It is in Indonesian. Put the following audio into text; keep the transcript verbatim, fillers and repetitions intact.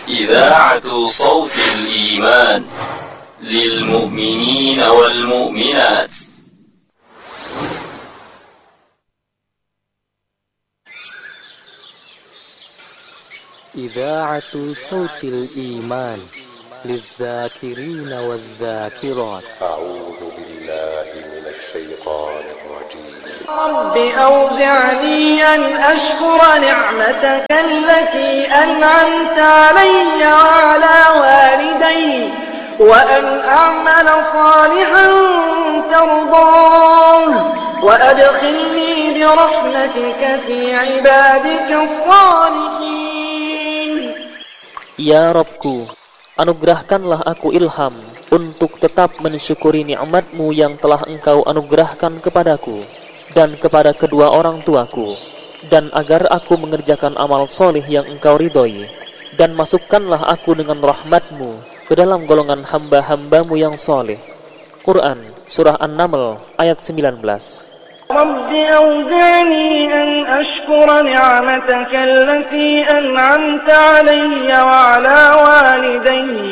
إذاعة صوت الإيمان للمؤمنين والمؤمنات. إذاعة صوت الإيمان للذاكرين والذاكرات. أعوذ بالله من الشيطان الرجيم. رب أوزعني أن أشكر نعمتك التي أنعمت علي وعلى والدي وأن أعمل صالحا ترضاه وأدخلني برحمتك في عبادك الصالحين. Ya Rabbku, anugerahkanlah aku ilham untuk tetap mensyukuri nikmat-Mu yang telah Engkau anugerahkan kepadaku dan kepada kedua orang tuaku, dan agar aku mengerjakan amal soleh yang Engkau ridhoi, dan masukkanlah aku dengan rahmat-Mu ke dalam golongan hamba-hamba-Mu yang soleh. Quran Surah An-Naml ayat sembilan belas. رب أوزعني أن أشكر نعمتك التي أنعمت علي وعلى والدي